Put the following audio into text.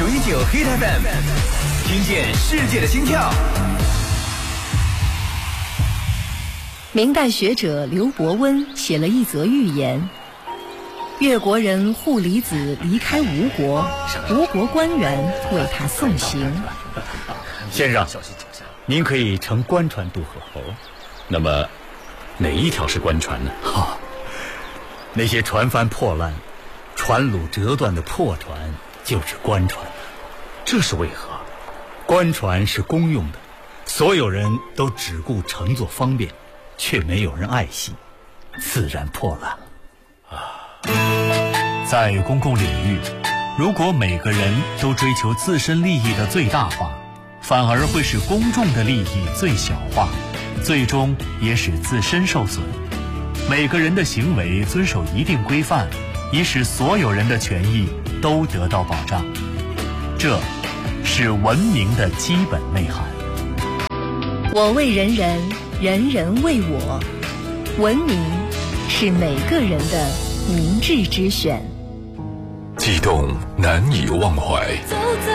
95.19 Hit FM， 听见世界的心跳。 明代学者刘伯温写了一则寓言：越国人户离子离开吴国，吴国官员为他送行。 先生，您可以乘官船渡河。 那么哪一条是官船呢？ 那些船帆破烂、船橹折断的破船就是官船。 这是为何？ 官船是公用的，所有人都只顾乘坐方便，却没有人爱惜，自然破烂。 在公共领域，如果每个人都追求自身利益的最大化，反而会使公众的利益最小化，最终也使自身受损。每个人的行为遵守一定规范，以使所有人的权益都得到保障。这是文明的基本内涵。 我为人人，人人为我。文明是每个人的明智之选。 激动难以忘怀。